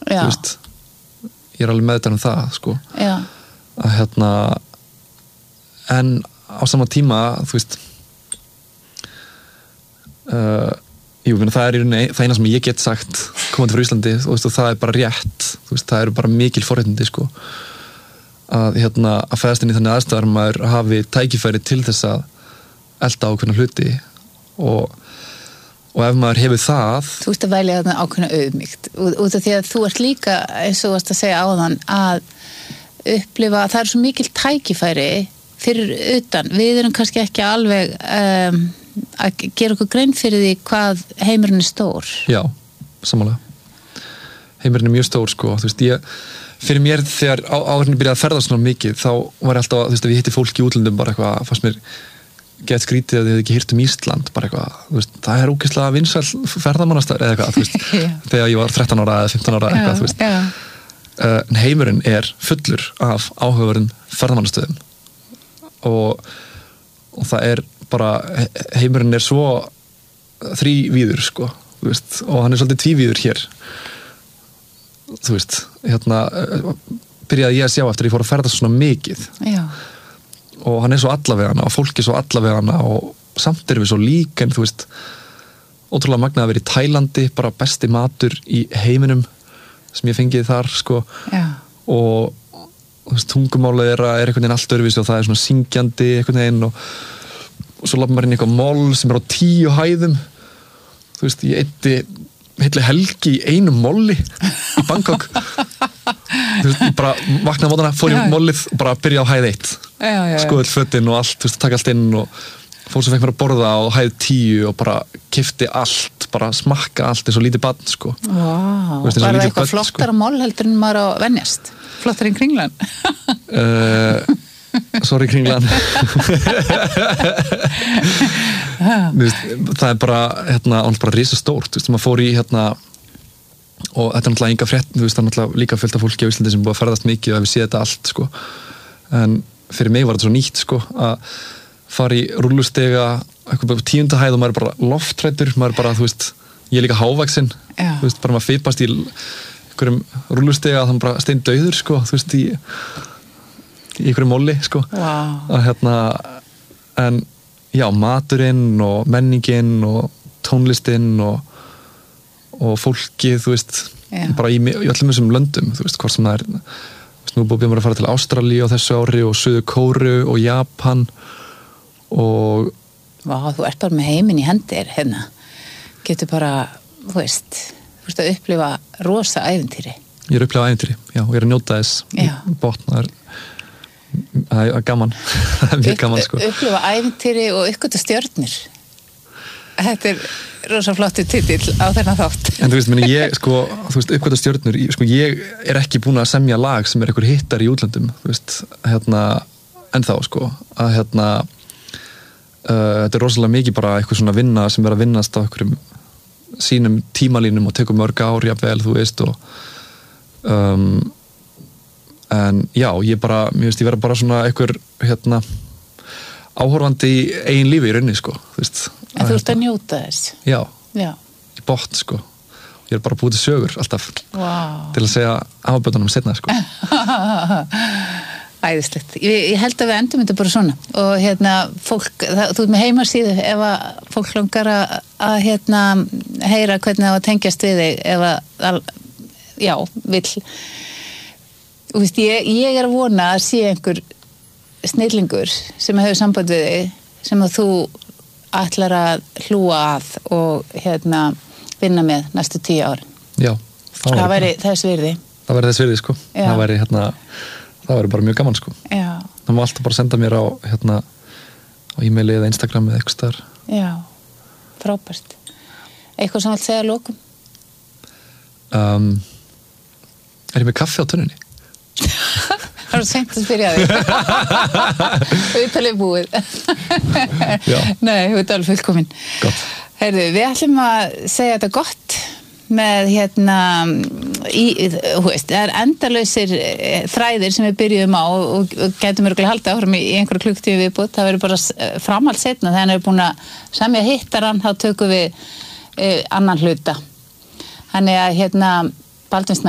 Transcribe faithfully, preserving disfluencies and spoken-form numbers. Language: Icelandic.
Já. þú veist, ég er alveg meðvitaður um það sko. Já. Að hérna en á sama tíma þú veist uh, jú, menn, það er í rauninni það eina sem ég get sagt komandi frá Íslandi og, veist, og það er bara rétt þú veist, það eru bara mikil forréttindi sko. Að, hérna, að fæðast inn í þannig aðstæðar maður hafi tækifæri til þess að elda ákveðna hluti og, og ef maður hefur það Þú ert að velja þarna ákveðna auðmýkt út af því að þú ert líka eins og varst að segja áðan að upplifa að það er svo mikil tækifæri fyrir utan, við erum kannski ekki alveg um, að gera okkur grein fyrir því hvað heimurinn er stór. Já, samanlega heimurinn er mjög stór sko, þú veist, ég fyrir mér þegar á, áhverjum byrjaði að ferða svona mikið þá var ég alltaf, þú veist, að við hitti fólk í útlöndum bara eitthvað, fannst mér gett skrítið að þið hefði ekki hýrt um Ísland bara eitthvað, þú veist, það er ógeðslega vinsæl ferðamannastæður eða eitthvað, þú veist þegar ég var þrettán ára eða fimmtán ára eitthvað, þú veist uh, en heimurinn er fullur af áhugaverðum ferðamannastöðum og, og það er bara, heimurinn er svo þrívíður, sko, þú veist og hann er svolítið tvívíður hér þú veist, hérna byrjaði ég að sjá eftir að ég fór að ferðast svona mikið Já. Og hann er svo allavegana og fólk er svo allavegana og samt erum við svo lík en þú veist, ótrúlega magnað að vera í Tælandi, bara besti matur í heiminum sem ég fengið þar sko Já. og þú veist, tungumálið er, er einhvern veginn allt öðruvísi og það er svona syngjandi einhvern veginn og, og svo lappa maður inn í eitthvað moll sem er á tíu hæðum þú veist, ég eyddi heilli helgi í einu molli í Bangkok þú veist, ég bara vaknaði á mótana, fór í mollið og bara byrja á hæð eitt skoðið fötin og allt, þú veist, taka allt inn og fór sem fekk mér að borða á hæð tíu og bara kifti allt bara smakka allt eins og lítið barn sko. Vá, veist, var það eitthvað flottara sko. Mól heldur en maður á venjast flottar en Kringlan uh, sorry Kringlan veist, það er bara hérna, hann er bara risastórt, þú veist, maður fór í hérna og þetta er náttúrulega enga frétt, þú veist, það er náttúrulega líka fullt af fólki á Íslandi sem búið að ferðast mikið og við séð þetta allt, sko en fyrir mig var þetta svo nýtt, sko að fara í rúllustega eitthvað bara tíunda hæð og maður er bara loftræddur maður er bara, þú veist, ég er líka hávaxinn þú veist, bara maður fipast í einhverjum rúllustega þannig bara steindauður, sko, þú veist, í í einhverjum molli, sko wow. að hérna en já, maturinn og menningin og tónlistinn og, og fólkið, þú veist já. Bara í, í öllum þessum löndum, þú veist, hvort sem það er þú veist, nú búið mér að fara til Ástralíu á þessu ári og Suður Kóreu og Japan og Vá, þú ert bara með heiminn í hendir hérna, getur bara þú veist, þú veist að upplifa rosa ævintýri. Ég er að upplifa ævintýri, já, og ég er að njóta þess botn, það er það er gaman það er mjög gaman sko upplifa ævintýri og uppgöta stjörnur þetta er rosa flottur titill á þennan þátt en þú veist, meni, ég, sko, þú veist, uppgöta stjörnur sko, ég er ekki búin að semja lag sem er einhver hittar í útlöndum þú veist, hérna, ennþá sko að hérna uh, þetta er rosalega mikið bara eitthvað svona vinna sem er að vinnast á einhverjum sínum tímalínum og tekur mörg ár jafnvel, þú veist og um en já, ég bara, mér veist, ég verða bara svona einhver, hérna áhorfandi í eigin lífi í rauninni, sko þú veist, en þú ert að njóta þess já, já. Í botn, sko ég er bara búið til sögur, alltaf wow. til að segja afbötunum setna, sko æðislegt, ég, ég held að við endum þetta bara svona og hérna, fólk, það, þú ert með heimasíðu ef að fólk langar að, að hérna, heyra hvernig það var tengjast við þig, ef að já, vill og veist, ég, ég er að vona að sé einhver snillingur sem hefur samband við þig sem að þú ætlar að hlúa að og hérna vinna með næstu tíu árin. Já, það væri þess virði. Það væri þess virði, sko. Já. Það væri hérna, það væri bara mjög gaman, sko. Já. Það má alltaf bara senda mér á hérna á e-maili eða Instagram eða eitthvað staðar. Já, frábært. Eitthvað sem vilt segja að lokum? Um, er ég með kaffi á tunnunni? Það er seint að spyrja þig Auðtalið búið Nei, þú ert alveg fullkomin Gott. Heyrðu, við ætlum að segja þetta gott með hérna í, þú veist, það er endalausir þræðir sem við byrjuðum á og, og, og gætum örgulega haldið áfram í, í einhverju klukktími viðbútt, það verður bara framhald seinna þegar hann er búin að semja hittarann þá tökum við eh, annan hluta þannig að hérna Baldvin Snær